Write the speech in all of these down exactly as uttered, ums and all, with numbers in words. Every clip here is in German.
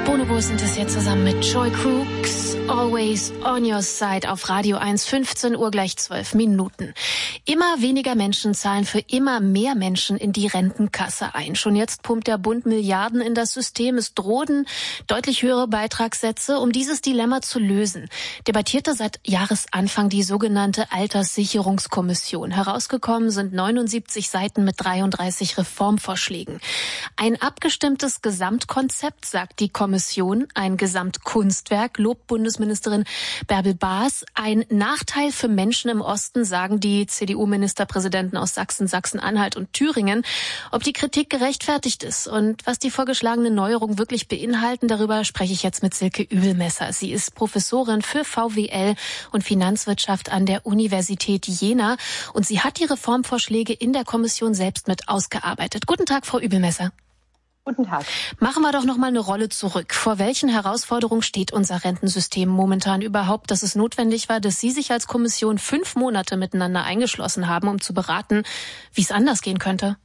Bonobo sind es jetzt zusammen mit Joy Crooks. Always on your side auf Radio eins, fünfzehn Uhr gleich zwölf Minuten. Immer weniger Menschen zahlen für immer mehr Menschen in die Rentenkasse ein. Schon jetzt pumpt der Bund Milliarden in das System. Es drohen deutlich höhere Beitragssätze. Um dieses Dilemma zu lösen, debattierte seit Jahresanfang die sogenannte Alterssicherungskommission. Herausgekommen sind neunundsiebzig Seiten mit dreiunddreißig Reformvorschlägen. Ein abgestimmtes Gesamtkonzept, sagt die Kommission, ein Gesamtkunstwerk, lobt Bundesministerin Bärbel Baas. Ein Nachteil für Menschen im Osten, sagen die C D U-Ministerpräsidenten aus Sachsen, Sachsen-Anhalt und Thüringen. Ob die Kritik gerechtfertigt ist und was die vorgeschlagenen Neuerungen wirklich beinhalten, darüber spreche ich jetzt mit Silke Übelmesser. Sie ist Professorin für V W L und Finanzwirtschaft an der Universität Jena und sie hat die Reformvorschläge in der Kommission selbst mit ausgearbeitet. Guten Tag, Frau Übelmesser. Guten Tag. Machen wir doch noch mal eine Rolle zurück. Vor welchen Herausforderungen steht unser Rentensystem momentan überhaupt, dass es notwendig war, dass Sie sich als Kommission fünf Monate miteinander eingeschlossen haben, um zu beraten, wie es anders gehen könnte?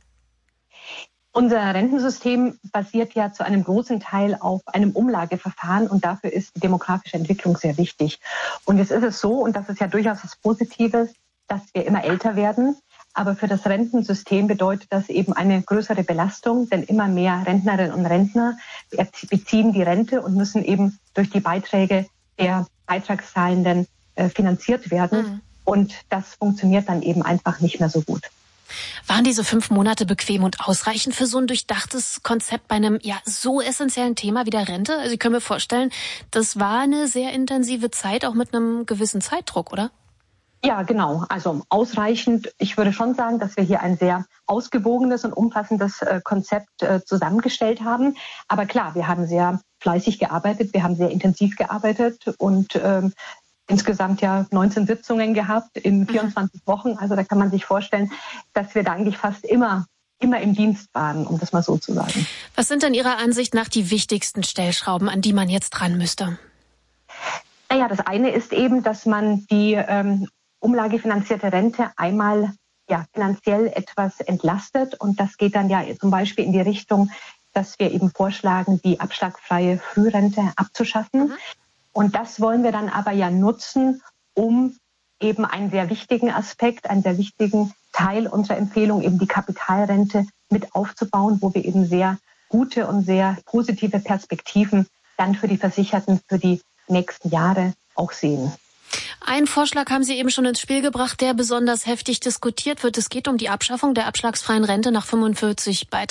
Unser Rentensystem basiert ja zu einem großen Teil auf einem Umlageverfahren und dafür ist die demografische Entwicklung sehr wichtig. Und jetzt ist es so, und das ist ja durchaus was Positives, dass wir immer älter werden. Aber für das Rentensystem bedeutet das eben eine größere Belastung, denn immer mehr Rentnerinnen und Rentner beziehen die Rente und müssen eben durch die Beiträge der Beitragszahlenden äh, finanziert werden. Mhm. Und das funktioniert dann eben einfach nicht mehr so gut. Waren diese fünf Monate bequem und ausreichend für so ein durchdachtes Konzept bei einem ja so essentiellen Thema wie der Rente? Also ich kann mir vorstellen, das war eine sehr intensive Zeit, auch mit einem gewissen Zeitdruck, oder? Ja, genau. Also ausreichend. Ich würde schon sagen, dass wir hier ein sehr ausgewogenes und umfassendes äh, Konzept äh, zusammengestellt haben. Aber klar, wir haben sehr fleißig gearbeitet, wir haben sehr intensiv gearbeitet und ähm, insgesamt ja neunzehn Sitzungen gehabt in vierundzwanzig mhm. Wochen. Also da kann man sich vorstellen, dass wir da eigentlich fast immer immer im Dienst waren, um das mal so zu sagen. Was sind denn Ihrer Ansicht nach die wichtigsten Stellschrauben, an die man jetzt dran müsste? Naja, das eine ist eben, dass man die ähm, umlagefinanzierte Rente einmal ja, finanziell etwas entlastet. Und das geht dann ja zum Beispiel in die Richtung, dass wir eben vorschlagen, die abschlagfreie Frührente abzuschaffen. Mhm. Und das wollen wir dann aber ja nutzen, um eben einen sehr wichtigen Aspekt, einen sehr wichtigen Teil unserer Empfehlung, eben die Kapitalrente mit aufzubauen, wo wir eben sehr gute und sehr positive Perspektiven dann für die Versicherten für die nächsten Jahre auch sehen. Einen Vorschlag haben Sie eben schon ins Spiel gebracht, der besonders heftig diskutiert wird. Es geht um die Abschaffung der abschlagsfreien Rente nach fünfundvierzig Beitragsjahren.